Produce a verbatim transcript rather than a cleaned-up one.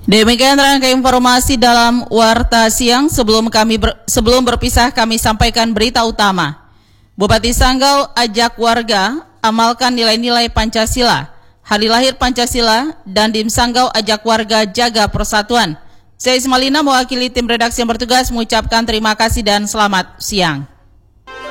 Demikian rangkaian informasi dalam Warta Siang. Sebelum kami ber, sebelum berpisah kami sampaikan berita utama. Bupati Sanggau ajak warga amalkan nilai-nilai Pancasila. Hari lahir Pancasila dan Dim Sanggau ajak warga jaga persatuan. Saya Ismalina mewakili tim redaksi yang bertugas mengucapkan terima kasih dan selamat siang.